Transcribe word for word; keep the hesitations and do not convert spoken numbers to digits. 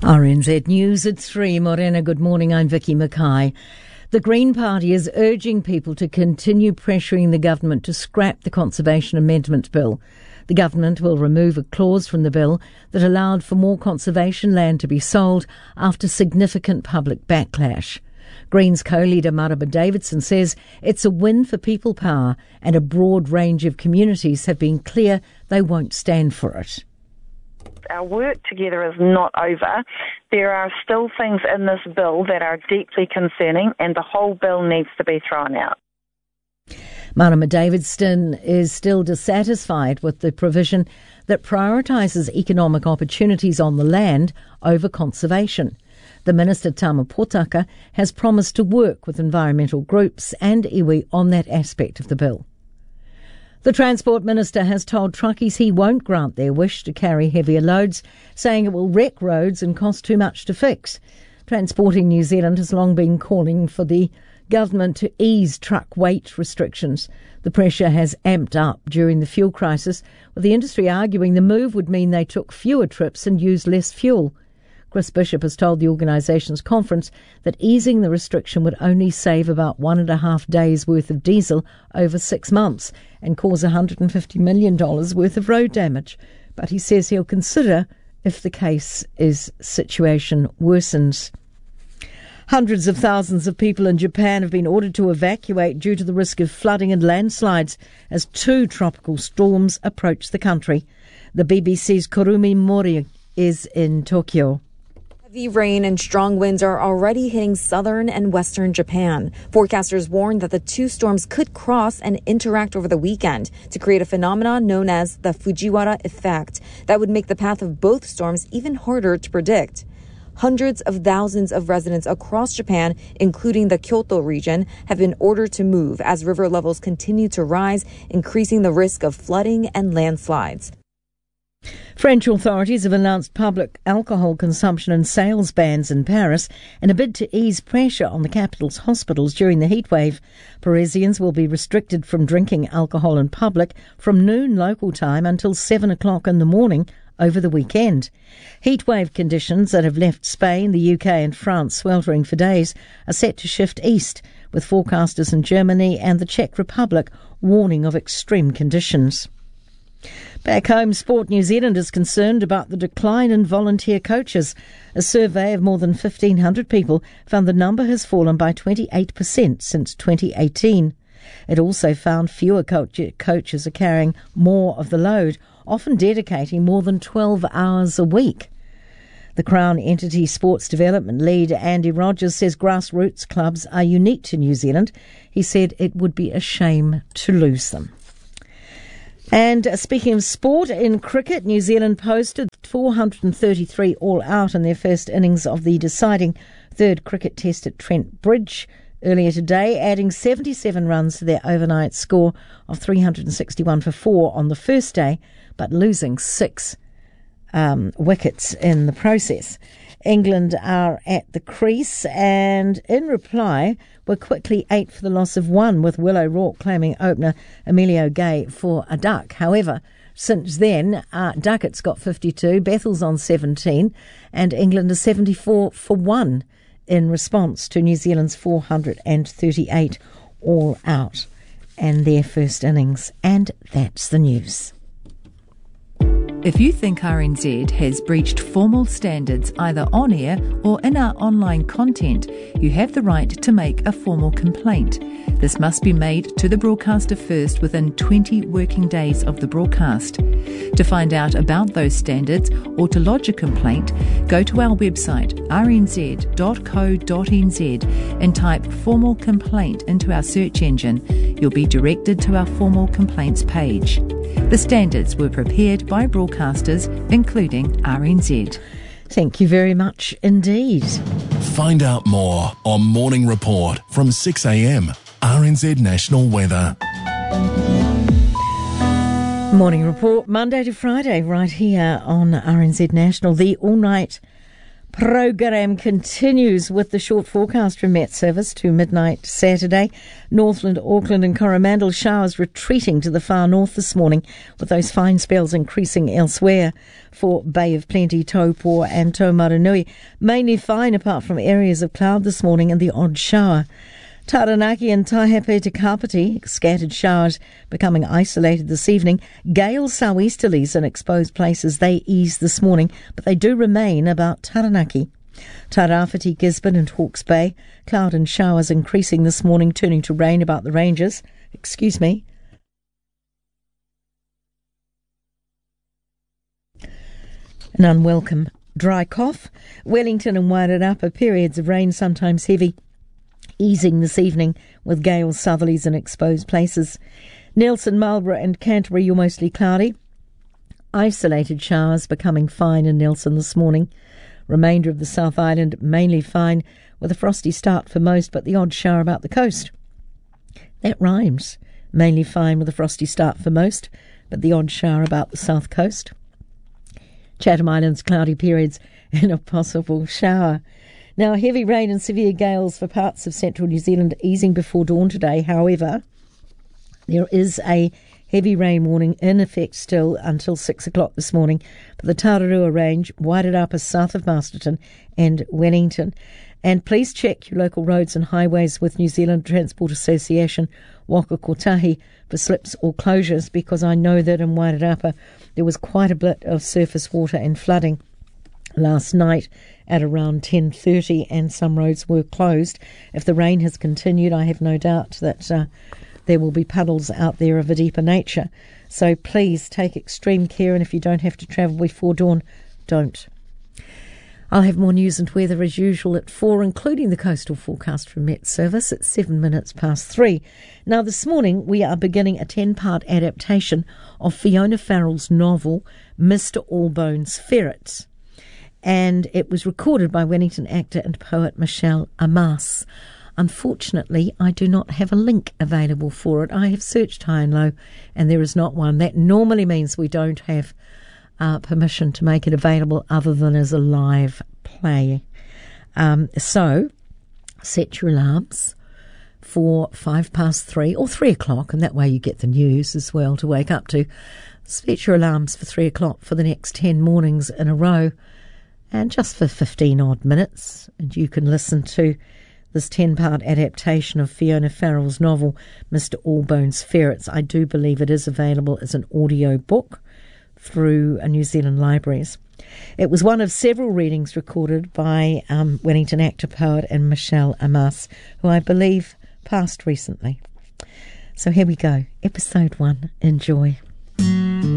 R N Z News at three. Morena, good morning. I'm Vicky Mackay. The Green Party is urging people to continue pressuring the government to scrap the Conservation Amendment Bill. The government will remove a clause from the bill that allowed for more conservation land to be sold after significant public backlash. Greens co-leader Marama Davidson says it's a win for people power, and a broad range of communities have been clear they won't stand for it. Our work together is not over. There are still things in this bill that are deeply concerning, and the whole bill needs to be thrown out. Marama Davidson is still dissatisfied with the provision that prioritises economic opportunities on the land over conservation. The Minister, Tama Potaka, has promised to work with environmental groups and iwi on that aspect of the bill. The Transport Minister has told truckies he won't grant their wish to carry heavier loads, saying it will wreck roads and cost too much to fix. Transporting New Zealand has long been calling for the government to ease truck weight restrictions. The pressure has amped up during the fuel crisis, with the industry arguing the move would mean they took fewer trips and used less fuel. Chris Bishop has told the organisation's conference that easing the restriction would only save about one and a half days' worth of diesel over six months and cause one hundred fifty million dollars worth of road damage. But he says he'll consider if the case is situation worsens. Hundreds of thousands of people in Japan have been ordered to evacuate due to the risk of flooding and landslides as two tropical storms approach the country. The B B C's Kurumi Mori is in Tokyo. Heavy rain and strong winds are already hitting southern and western Japan. Forecasters warn that the two storms could cross and interact over the weekend to create a phenomenon known as the Fujiwara effect that would make the path of both storms even harder to predict. Hundreds of thousands of residents across Japan, including the Kyoto region, have been ordered to move as river levels continue to rise, increasing the risk of flooding and landslides. French authorities have announced public alcohol consumption and sales bans in Paris in a bid to ease pressure on the capital's hospitals during the heatwave. Parisians will be restricted from drinking alcohol in public from noon local time until seven o'clock in the morning over the weekend. Heatwave conditions that have left Spain, the U K and France sweltering for days are set to shift east, with forecasters in Germany and the Czech Republic warning of extreme conditions. Back home, Sport New Zealand is concerned about the decline in volunteer coaches. A survey of more than fifteen hundred people found the number has fallen by twenty-eight percent since twenty eighteen. It also found fewer coach- coaches are carrying more of the load, often dedicating more than twelve hours a week. The Crown Entity Sports Development lead Andy Rogers says grassroots clubs are unique to New Zealand. He said it would be a shame to lose them. And speaking of sport, in cricket, New Zealand posted four hundred thirty-three all out in their first innings of the deciding third cricket test at Trent Bridge earlier today, adding seventy-seven runs to their overnight score of three hundred sixty-one for four on the first day, but losing six um, wickets in the process. England are at the crease and in reply were quickly eight for the loss of one, with Will O'Rourke claiming opener Emilio Gay for a duck. However, since then, uh, Duckett's got fifty-two, Bethel's on seventeen, and England is seventy-four for one in response to New Zealand's four hundred thirty-eight all out and their first innings. And that's the news. If you think R N Z has breached formal standards either on air or in our online content, you have the right to make a formal complaint. This must be made to the broadcaster first within twenty working days of the broadcast. To find out about those standards or to lodge a complaint, go to our website r n z dot co dot n z and type formal complaint into our search engine. You'll be directed to our formal complaints page. The standards were prepared by broadcasters, including R N Z. Thank you very much indeed. Find out more on Morning Report from six a m, R N Z National Weather. Morning Report, Monday to Friday, right here on R N Z National. The all-night Program continues with the short forecast from Met Service to midnight Saturday. Northland, Auckland and Coromandel showers retreating to the far north this morning, with those fine spells increasing elsewhere. For Bay of Plenty, Taupo and Taumarunui, mainly fine apart from areas of cloud this morning and the odd shower. Taranaki and Taihape to Kapiti, scattered showers becoming isolated this evening. Gale southeasterlies in exposed places, they ease this morning, but they do remain about Taranaki. Tairāwhiti, Gisborne and Hawke's Bay, cloud and showers increasing this morning, turning to rain about the ranges. Excuse me. An unwelcome dry cough. Wellington and Wairarapa, periods of rain, sometimes heavy, easing this evening with gale southerlies in exposed places. Nelson, Marlborough and Canterbury, you're mostly cloudy. Isolated showers becoming fine in Nelson this morning. Remainder of the South Island mainly fine with a frosty start for most, but the odd shower about the coast. That rhymes. Mainly fine with a frosty start for most, but the odd shower about the south coast. Chatham Islands, cloudy periods and a possible shower. Now, heavy rain and severe gales for parts of central New Zealand easing before dawn today. However, there is a heavy rain warning in effect still until six o'clock this morning for the Tararua Range, Wairarapa south of Masterton and Wellington. And please check your local roads and highways with New Zealand Transport Association, Waka Kotahi, for slips or closures, because I know that in Wairarapa there was quite a bit of surface water and flooding last night at around ten thirty, and some roads were closed. If the rain has continued, I have no doubt that uh, there will be puddles out there of a deeper nature. So please take extreme care, and if you don't have to travel before dawn, don't. I'll have more news and weather as usual at four, including the coastal forecast from Met Service at seven minutes past three. Now, this morning we are beginning a ten-part adaptation of Fiona Farrell's novel, Mister Allbones Ferrets. And it was recorded by Wellington actor and poet Michelle Amas. Unfortunately, I do not have a link available for it. I have searched high and low, and there is not one. That normally means we don't have uh, permission to make it available other than as a live play. Um, so, set your alarms for five past three or three o'clock, and that way you get the news as well to wake up to. Set your alarms for three o'clock for the next ten mornings in a row. And just for fifteen odd minutes, and you can listen to this ten-part adaptation of Fiona Farrell's novel, Mister Allbones Ferrets. I do believe it is available as an audio book through a New Zealand libraries. It was one of several readings recorded by um, Wellington actor, poet and Michelle Amas, who I believe passed recently. So here we go, episode one. Enjoy.